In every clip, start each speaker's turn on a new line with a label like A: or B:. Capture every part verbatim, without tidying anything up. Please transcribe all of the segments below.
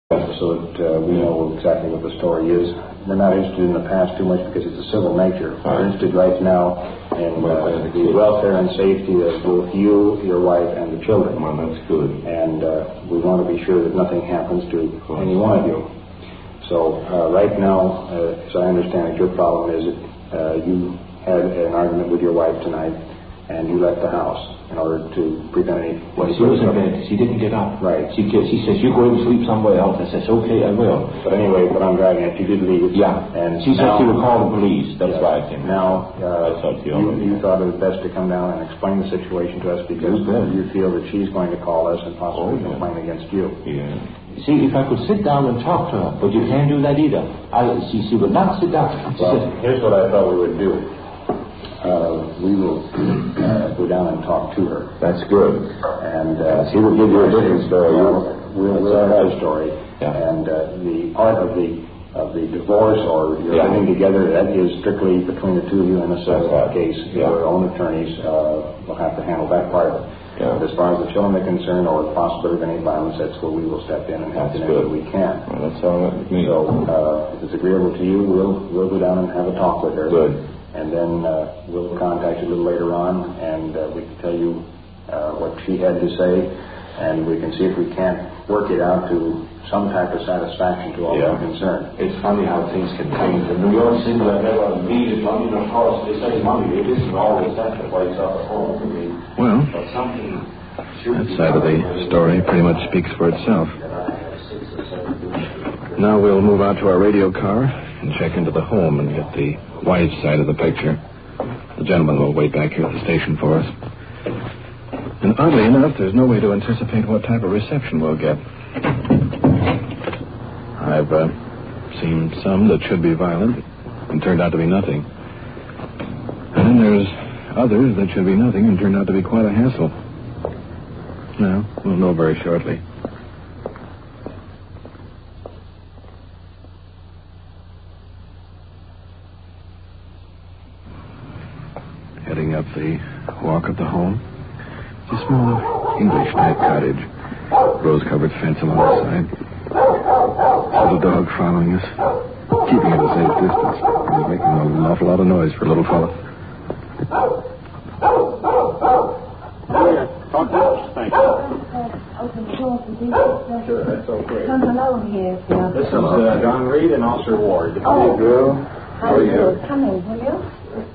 A: so that uh, we know exactly what the story is. We're not interested in the past too much because it's a civil nature. We're interested right now in uh, the welfare and safety of both you, your wife, and the children.
B: Well, that's good.
A: And uh, we want to be sure that nothing happens to any one of you. So uh, right now, uh, as I understand it, your problem is that uh, you had an argument with your wife tonight, and you left the house in order to prevent any...
B: Well, she was in bed. She didn't get up.
A: Right.
B: She, she says, you go and sleep somewhere else. I says, okay, I will.
A: But anyway, what I'm driving at, you did leave.
B: Yeah.
A: And
B: she said she would call the police. That's
A: yeah,
B: why I came.
A: Now, uh,
B: thought you,
A: you, you thought it was best to come down and explain the situation to us because you feel that she's going to call us and possibly oh, yeah. complain against you.
B: Yeah. See, if I could sit down and talk to her, but you can't do that either. I, she, she would not sit down. She
A: well,
B: said,
A: here's what I thought we would do. Uh, we will uh, go down and talk to her.
B: That's good.
A: And uh,
B: she will give you a different story.
A: We'll, we'll, we'll have a story.
B: Yeah.
A: And uh, the part of the of the divorce or your
B: yeah.
A: living together, that is strictly between the two of you in a civil
B: right.
A: case.
B: Yeah.
A: Your own attorneys uh, will have to handle that part of it.
B: Yeah.
A: But as far as the children are concerned or the possibility of any violence, that's where we will step in and help in any way we can.
B: Well, that's all right with me.
A: So uh, if it's agreeable to you, we'll we'll go down and have a talk with her.
B: Good.
A: And then uh, we'll contact you a little later on, and uh, we can tell you uh, what she had to say, and we can see if we can't work it out to some type of satisfaction to all
B: yeah.
A: who are concerned.
B: It's funny how things can change. In New York City, I never needed money, and of course, they say money. It isn't always that that wakes up at home for me.
C: Well,
B: but something
C: that side of the story pretty much speaks for itself. Now we'll move out to our radio car and check into the home and get the wife's side of the picture. The gentleman will wait back here at the station for us. And oddly enough, there's no way to anticipate what type of reception we'll get. I've uh, seen some that should be violent and turned out to be nothing. And then there's others that should be nothing and turned out to be quite a hassle. Well, we'll know very shortly. Heading up the walk of the home. It's a small English-type cottage. Rose-covered fence along the side. Little dog following us. Keeping at a safe distance. He's making an awful lot of noise for a little fella.
A: Talk to us. Thank you.
D: Open the door for you.
A: Sure, that's okay.
D: Come alone here, sir.
A: This is uh, John Reed and Officer Ward.
D: Oh.
A: Drew.
D: How are you? Come in, will you?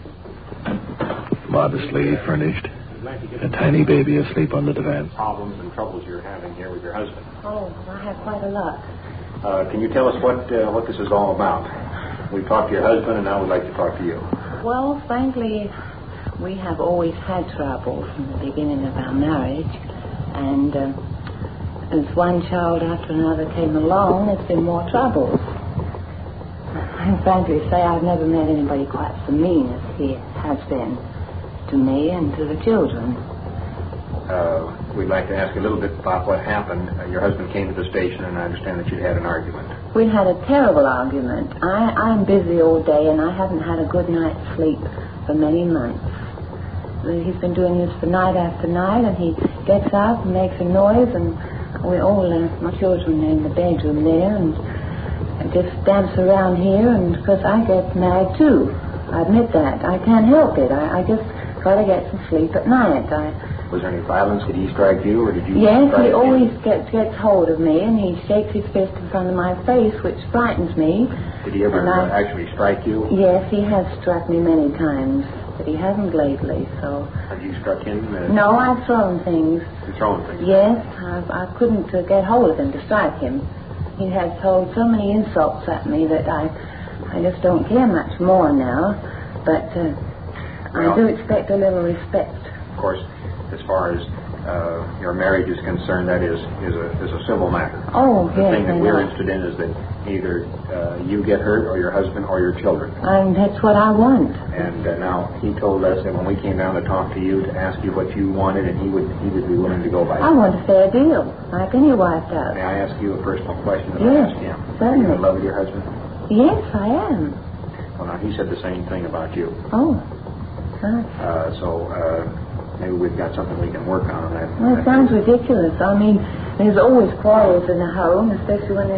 C: Modestly furnished. A tiny baby asleep on the divan.
A: Problems and troubles you're having here with your husband.
D: Oh, I have quite a lot.
A: Uh, can you tell us what uh, what this is all about? We talked to your husband, and now we'd like to talk to you.
D: Well, frankly, we have always had trouble from the beginning of our marriage, and uh, as one child after another came along, there's been more troubles. I frankly say I've never met anybody quite so mean as he has been to me and to the children.
A: Uh, we'd like to ask a little bit about what happened. Uh, your husband came to the station, and I understand that you'd had an argument.
D: We'd had a terrible argument. I, I'm busy all day, and I haven't had a good night's sleep for many months. He's been doing this for night after night, and he gets up and makes a noise, and we all, uh, my children are in the bedroom there, and I just dance around here, and of course I get mad too. I admit that. I can't help it. I, I just try to get some sleep at night. I,
A: Was there any violence? Did he strike you, or did you
D: yes,
A: strike
D: he
A: him?
D: always gets, gets hold of me, and he shakes his fist in front of my face, which frightens me.
A: Did he ever
D: I,
A: uh, actually strike you?
D: Yes, he has struck me many times, but he hasn't lately, so...
A: Have you struck him? Uh,
D: No, I've thrown things.
A: You've thrown things?
D: Yes, I, I couldn't uh, get hold of him to strike him. He has told so many insults at me that I, I just don't care much more now, but uh,
A: well,
D: I do expect a little respect.
A: Of course, as far as uh, your marriage is concerned, that is is a is a civil matter.
D: Oh,
A: the
D: yes,
A: thing that
D: I
A: we're
D: know.
A: interested in is that either uh, you get hurt, or your husband, or your children.
D: And that's what I want.
A: And uh, now he told us that when we came down to talk to you to ask you what you wanted, and he would he would be willing to go by.
D: I want a fair deal, like any wife does.
A: May I ask you a personal question that
D: Yes,
A: I asked him?
D: certainly.
A: Are you in love with your husband?
D: Yes, I am.
A: Well, now he said the same thing about you.
D: Oh, nice.
A: Uh, so uh, maybe we've got something we can work on on that.
D: Well, it sounds ridiculous. I mean, there's always quarrels in the home, especially when